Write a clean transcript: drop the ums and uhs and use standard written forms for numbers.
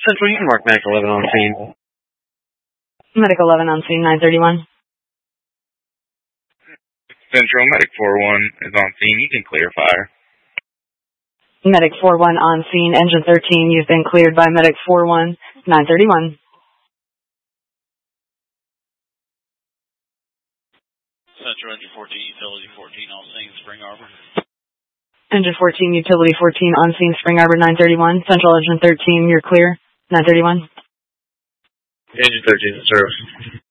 Central Unmark, Medic 11 on scene. Medic 11 on scene, 931. Central, Medic 4-1 is on scene. You can clear fire. Medic 4-1 on scene, engine 13, you've been cleared by Medic 4-1, 931. Central, engine 14, utility 14 on scene, Spring Arbor. Engine 14, utility 14 on scene, Spring Arbor, 931. Central, engine 13, you're clear, 931. Engine 13 is service.